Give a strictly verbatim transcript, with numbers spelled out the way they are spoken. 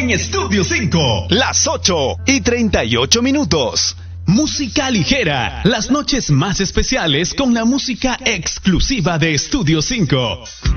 en Estudio cinco. Las ocho y treinta y ocho minutos. Música ligera. Las noches más especiales con la música exclusiva de Estudio cinco.